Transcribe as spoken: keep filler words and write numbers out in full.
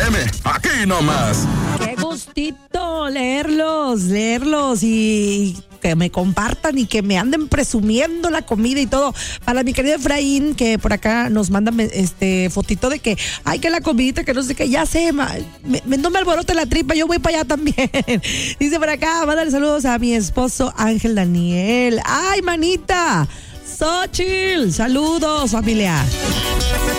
M, aquí nomás. Qué gustito leerlos, leerlos y que me compartan y que me anden presumiendo la comida y todo. Para mi querido Efraín, que por acá nos manda este fotito de que, ay, que la comidita, que no sé qué, ya sé, ma, me, me, no me alborote la tripa, yo voy para allá también. Dice por acá, mándale saludos a mi esposo Ángel Daniel. Ay, manita, Xochitl, saludos, familia.